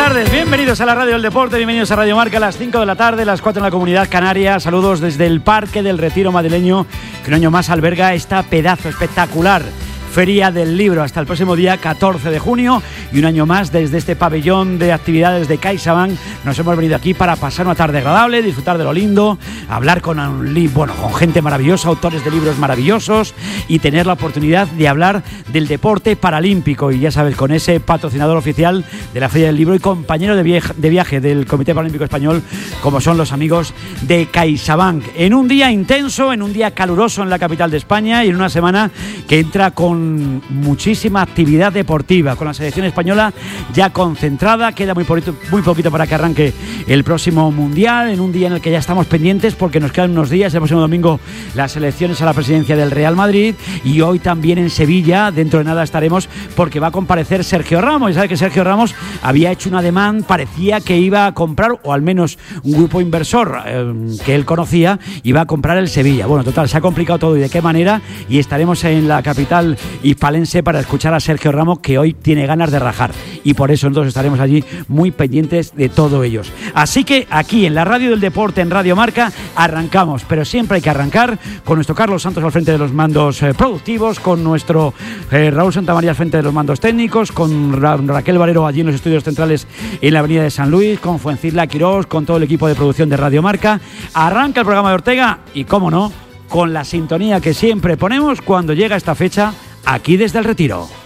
tardes, bienvenidos a la Radio del Deporte, bienvenidos a Radio Marca a las 5 de la tarde, las 4 en la Comunidad Canaria. Saludos desde el Parque del Retiro madrileño, que un año más alberga esta pedazo espectacular Feria del Libro hasta el próximo día 14 de junio y un año más desde este pabellón de actividades de CaixaBank nos hemos venido aquí para pasar una tarde agradable, disfrutar de lo lindo, hablar con gente maravillosa, autores de libros maravillosos y tener la oportunidad de hablar del deporte paralímpico y ya sabes, con ese patrocinador oficial de la Feria del Libro y compañero de viaje del Comité Paralímpico Español como son los amigos de CaixaBank. En un día intenso, en un día caluroso en la capital de España y en una semana que entra con muchísima actividad deportiva, con la selección española ya concentrada, queda muy poquito para que arranque el próximo Mundial, en un día en el que ya estamos pendientes porque nos quedan unos días, el próximo domingo las elecciones a la presidencia del Real Madrid y hoy también en Sevilla, dentro de nada estaremos porque va a comparecer Sergio Ramos, y sabe que Sergio Ramos había hecho un ademán, parecía que iba a comprar, o al menos un grupo inversor que él conocía, iba a comprar el Sevilla. Bueno, total, se ha complicado todo y de qué manera, y estaremos en la capital hispalense para escuchar a Sergio Ramos, que hoy tiene ganas de rajar y por eso nosotros estaremos allí muy pendientes de todo ellos. Así que aquí en la Radio del Deporte, en Radio Marca, arrancamos, pero siempre hay que arrancar con nuestro Carlos Santos al frente de los mandos productivos, con nuestro Raúl Santamaría al frente de los mandos técnicos, con Raquel Barero allí en los estudios centrales en la avenida de San Luis, con Fuencisla Quirós, con todo el equipo de producción de Radio Marca. Arranca el programa de Ortega y, cómo no, con la sintonía que siempre ponemos cuando llega esta fecha aquí desde el Retiro.